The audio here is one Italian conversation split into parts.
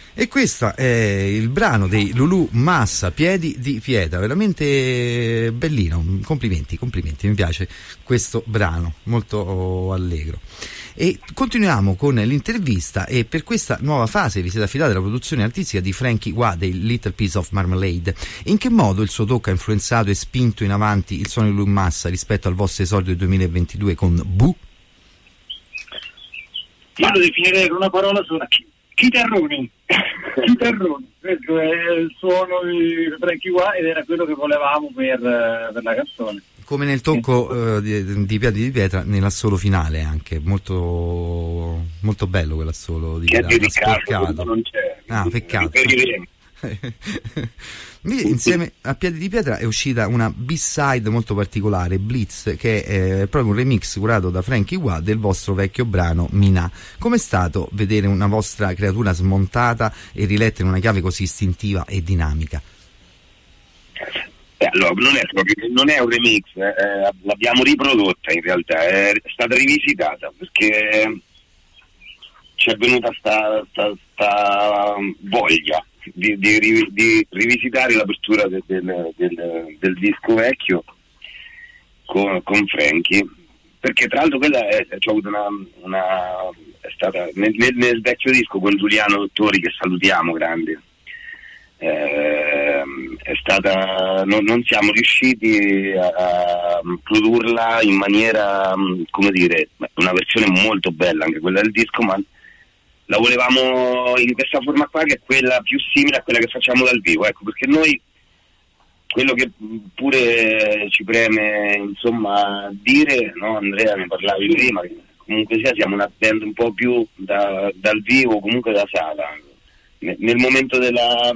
E questo è il brano dei Lulu Massa, Piedi di Pietra, veramente bellino, complimenti, mi piace questo brano, molto allegro. E continuiamo con l'intervista, e per questa nuova fase vi siete affidati alla produzione artistica di Frankie Wah dei Little Piece of Marmalade. In che modo il suo tocco ha influenzato e spinto in avanti il suono di Lulu Massa rispetto al vostro esordio del 2022 con Boo? Io lo definirei con una parola sola: chitarroni. Questo è il suono di Frankie Wah ed era quello che volevamo per la canzone. Come nel tocco di Piedi di Pietra, nell'assolo finale anche, molto, molto bello quell'assolo di chitarra. Che è sporcato. Non c'è. Peccato. Insieme a Piedi di Pietra è uscita una B-side molto particolare, Blitz, che è proprio un remix curato da Frankie Wah del vostro vecchio brano Minà. Com'è stato vedere una vostra creatura smontata e riletta in una chiave così istintiva e dinamica? Allora, non è un remix, l'abbiamo riprodotta in realtà, è stata rivisitata perché ci è venuta sta voglia di rivisitare l'apertura del disco vecchio con Frankie, perché tra l'altro quella c'ho avuto è stata nel vecchio disco con Giuliano Dottori, che salutiamo, grande. È stata non siamo riusciti a produrla in maniera, come dire, una versione molto bella anche quella del disco, ma la volevamo in questa forma qua, che è quella più simile a quella che facciamo dal vivo, ecco, perché noi, quello che pure ci preme insomma dire, no, Andrea, ne parlavi prima, che comunque sia siamo una band un po' più dal vivo, comunque da sala, nel momento della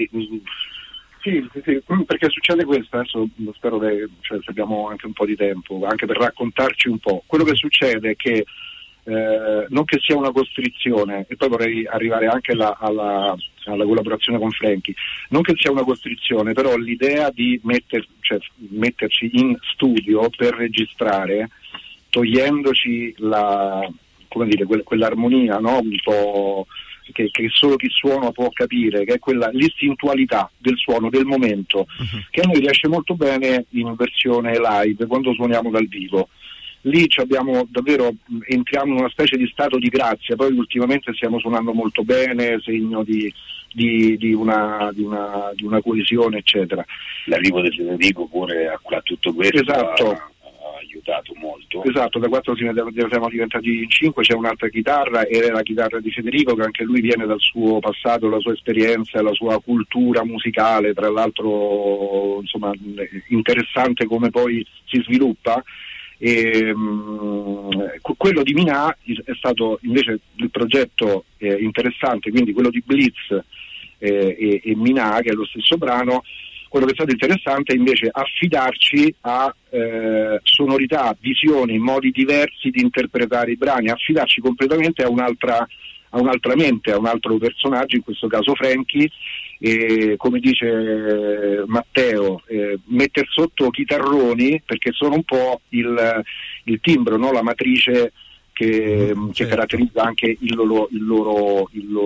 Sì, perché succede questo, adesso spero che se abbiamo anche un po' di tempo, anche per raccontarci un po'. Quello che succede è che non che sia una costrizione, e poi vorrei arrivare anche alla collaborazione con Frankie, non che sia una costrizione, però l'idea di metterci in studio per registrare, togliendoci quell'armonia, no? Un po' che solo chi suona può capire, che è l'istintualità del suono del momento, che a noi riesce molto bene in versione live quando suoniamo dal vivo. Lì entriamo in una specie di stato di grazia, poi ultimamente stiamo suonando molto bene, segno di una coesione, eccetera. L'arrivo del Federico pure a tutto questo, esatto, ha aiutato molto. Esatto, da 4 siamo diventati in 5, c'è un'altra chitarra, ed è la chitarra di Federico, che anche lui viene dal suo passato, la sua esperienza, la sua cultura musicale, tra l'altro insomma interessante come poi si sviluppa. E quello di Minà è stato invece il progetto interessante, quindi quello di Blitz e Minà, che è lo stesso brano. Quello che è stato interessante è invece affidarci a sonorità, visioni, modi diversi di interpretare i brani, affidarci completamente a un'altra mente, a un altro personaggio, in questo caso Frankie, e come dice Matteo, metter sotto chitarroni, perché sono un po' il timbro, no? La matrice che caratterizza anche la loro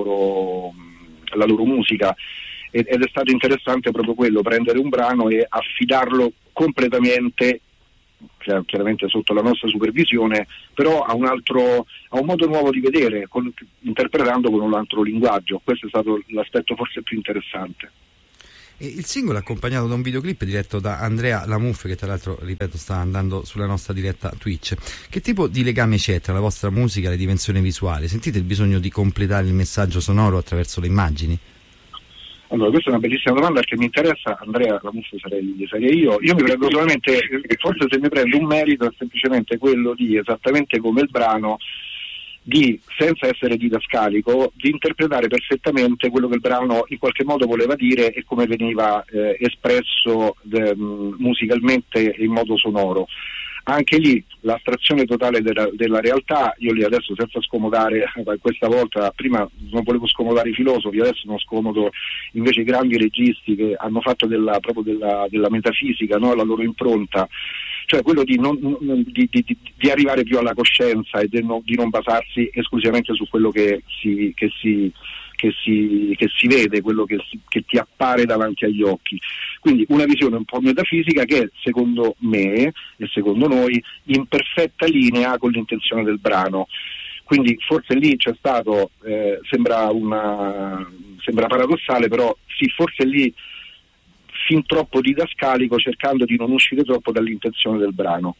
musica, ed è stato interessante proprio quello, prendere un brano e affidarlo completamente, chiaramente sotto la nostra supervisione, però a un modo nuovo di vedere, interpretando con un altro linguaggio. Questo è stato l'aspetto forse più interessante. E il singolo è accompagnato da un videoclip diretto da Andrea Lamuffe, che tra l'altro, ripeto, sta andando sulla nostra diretta Twitch. Che tipo di legame c'è tra la vostra musica e le dimensioni visuali? Sentite il bisogno di completare il messaggio sonoro attraverso le immagini? Allora, questa è una bellissima domanda, perché mi interessa. Andrea Lamuffe sarei io mi prendo solamente, forse se mi prendo un merito, è semplicemente quello di, esattamente come il brano, senza essere didascalico, di interpretare perfettamente quello che il brano in qualche modo voleva dire e come veniva espresso musicalmente in modo sonoro. Anche lì l'astrazione totale della realtà. Io lì adesso, senza scomodare, questa volta, prima non volevo scomodare i filosofi, adesso non scomodo invece i grandi registi che hanno fatto proprio della metafisica, no? La loro impronta, cioè quello di arrivare più alla coscienza e di non basarsi esclusivamente su quello che si che si vede, quello che ti appare davanti agli occhi. Quindi una visione un po' metafisica che secondo me e secondo noi in perfetta linea con l'intenzione del brano. Quindi forse lì c'è stato, sembra paradossale, però sì, forse lì fin troppo didascalico, cercando di non uscire troppo dall'intenzione del brano.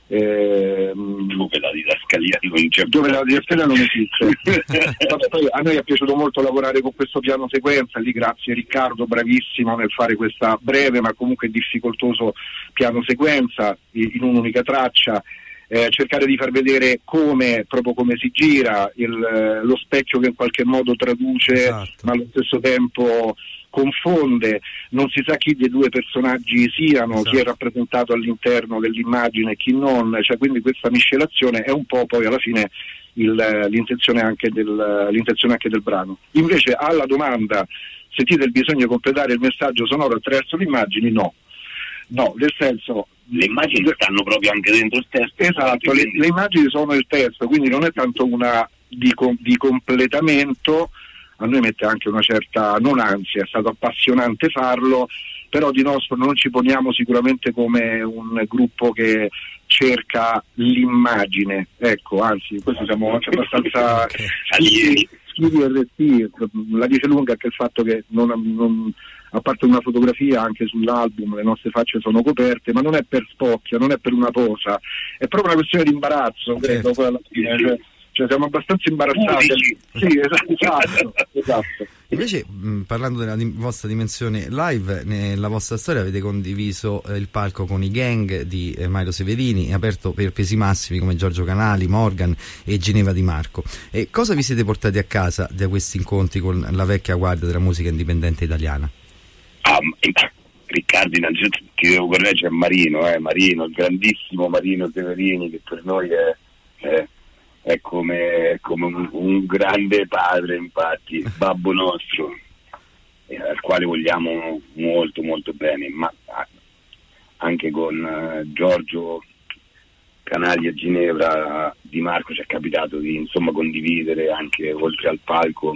Dove la didascalia non esiste. Poi a noi è piaciuto molto lavorare con questo piano sequenza, lì grazie Riccardo, bravissimo nel fare questa breve ma comunque difficoltoso piano sequenza in un'unica traccia. Cercare di far vedere proprio come si gira, lo specchio che in qualche modo traduce, esatto, ma allo stesso tempo confonde, non si sa chi dei due personaggi siano, esatto, chi è rappresentato all'interno dell'immagine e chi non, cioè, quindi questa miscelazione è un po' poi alla fine l'intenzione anche del brano. Invece alla domanda: sentite il bisogno di completare il messaggio sonoro attraverso le immagini? No, nel senso, le immagini stanno proprio anche dentro il testo. Esatto, le immagini sono il testo, quindi non è tanto una di completamento. A noi mette anche una certa, non ansia, è stato appassionante farlo, però di nostro non ci poniamo sicuramente come un gruppo che cerca l'immagine, ecco, anzi, questo siamo abbastanza schivi e resti. La dice lunga anche il fatto che non a parte una fotografia anche sull'album le nostre facce sono coperte, ma non è per spocchia, non è per una posa, è proprio una questione di imbarazzo, credo, poi alla fine, cioè siamo abbastanza imbarazzati. Sì, esatto. Invece, parlando della vostra dimensione live, nella vostra storia avete condiviso il palco con i Gang di Mario Severini, aperto per pesi massimi come Giorgio Canali, Morgan e Ginevra Di Marco. E cosa vi siete portati a casa da questi incontri con la vecchia guardia della musica indipendente italiana? Riccardo, innanzitutto ti devo correggere, Marino, il grandissimo Marino Severini, che per noi è come un grande padre, infatti, babbo nostro, al quale vogliamo molto molto bene, ma anche con Giorgio Canali e Ginevra Di Marco ci è capitato di condividere anche oltre al palco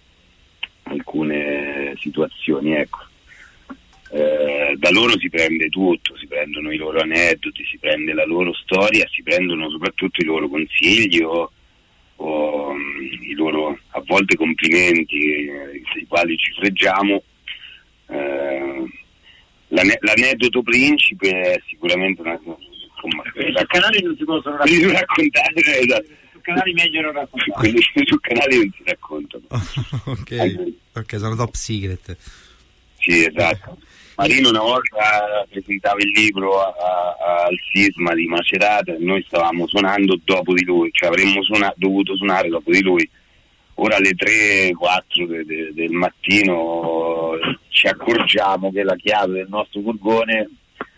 alcune situazioni, ecco. Da loro si prende tutto, si prendono i loro aneddoti, si prende la loro storia, si prendono soprattutto i loro consigli o i loro a volte complimenti, dei quali ci freggiamo. L'aneddoto principe è sicuramente sul canale non si possono raccontare. Esatto. Sul canale meglio non raccontare. Quelli sul canale non si raccontano. Ok, sono top secret. Sì, esatto. Marino una volta presentava il libro al Sisma di Macerata e noi stavamo suonando dopo di lui, cioè avremmo dovuto suonare dopo di lui. Ora alle 3-4 del mattino ci accorgiamo che la chiave del nostro furgone,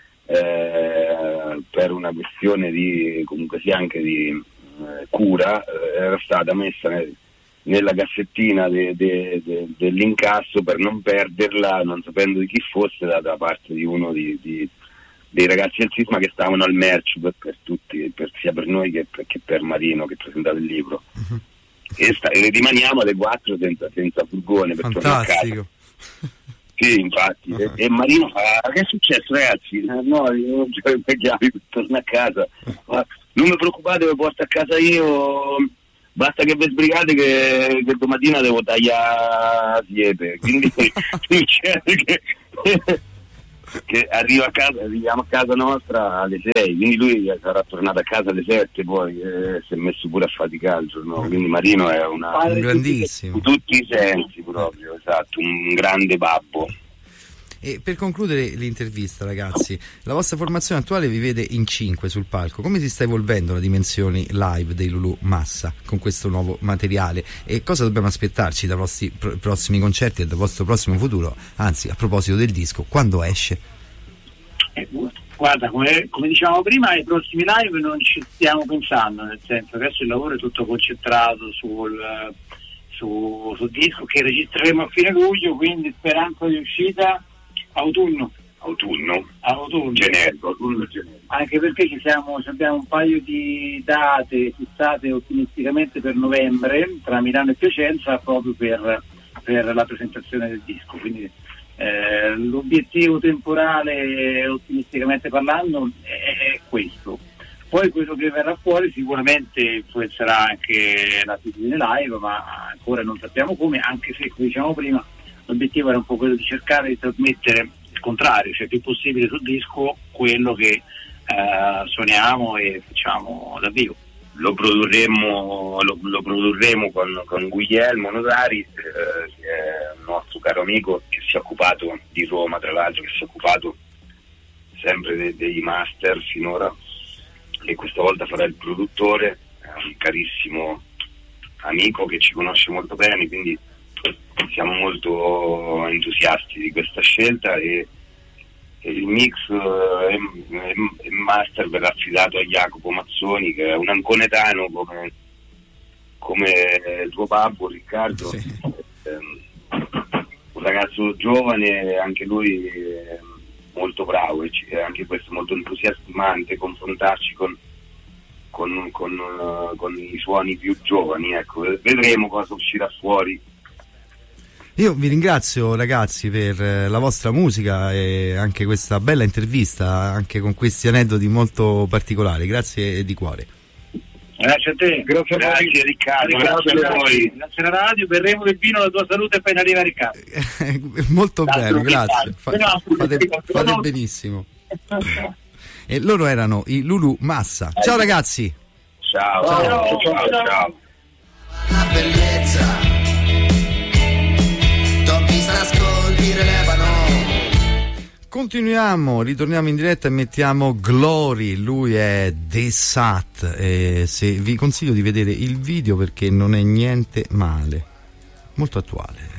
per una questione di comunque sia anche di cura, era stata messa nella cassettina dell'incasso per non perderla, non sapendo di chi fosse, da parte di uno dei ragazzi del Sisma che stavano al merch per tutti, sia per noi che per Marino che presentava il libro. Uh-huh. E rimaniamo alle 4 senza furgone per tornare a casa. Sì, infatti. E Marino fa: che è successo, ragazzi? No, io non c'ho le chiavi per tornare a casa. Non mi preoccupate, vi porto a casa io. Basta che vi sbrigate che domattina devo tagliare siepe, quindi succede che arriviamo a casa nostra alle 6, quindi lui sarà tornato a casa alle 7, poi si è messo pure a faticare il giorno, quindi Marino è un grandissimo, in tutti i sensi proprio, esatto, un grande babbo. E per concludere l'intervista, ragazzi, la vostra formazione attuale vi vede in 5 sul palco. Come si sta evolvendo la dimensione live dei Lulu Massa con questo nuovo materiale? E cosa dobbiamo aspettarci dai vostri prossimi concerti e dal vostro prossimo futuro? Anzi, a proposito del disco, quando esce? Guarda, come dicevamo prima, ai prossimi live non ci stiamo pensando, nel senso che adesso il lavoro è tutto concentrato sul disco che registreremo a fine luglio, quindi speranza di uscita autunno generico, anche perché abbiamo un paio di date fissate ottimisticamente per novembre tra Milano e Piacenza, proprio per per la presentazione del disco, quindi l'obiettivo temporale, ottimisticamente parlando, è questo. Poi quello che verrà fuori sicuramente influenzerà anche l'attitudine live, ma ancora non sappiamo come, anche se, come diciamo prima, l'obiettivo era un po' quello di cercare di trasmettere il contrario, cioè più possibile sul disco quello che suoniamo e facciamo dal vivo. Lo produrremo con Guglielmo Notari, che è un nostro caro amico che si è occupato di Roma, tra l'altro, che si è occupato sempre dei master finora, e questa volta farà il produttore. È un carissimo amico che ci conosce molto bene, quindi siamo molto entusiasti di questa scelta, e il mix e master verrà affidato a Jacopo Mazzoni, che è un anconetano come il tuo babbo Riccardo. Sì. Un ragazzo giovane, anche lui molto bravo, e anche questo molto entusiasmante, confrontarci con i suoni più giovani. Ecco, vedremo cosa uscirà fuori. Io vi ringrazio, ragazzi, per la vostra musica e anche questa bella intervista, anche con questi aneddoti molto particolari. Grazie di cuore. Grazie a te, grazie Riccardo, grazie a voi, grazie alla radio, berremo del vino, la tua salute, appena arriva Riccardo. Molto bene, grazie, fate benissimo. E loro erano i Lulu Massa. Ciao ragazzi. Ciao. La bellezza, t'ho vista scolpire l'ebano. Continuiamo, ritorniamo in diretta e mettiamo Glory. Lui è The Sat, se vi consiglio di vedere il video perché non è niente male, molto attuale.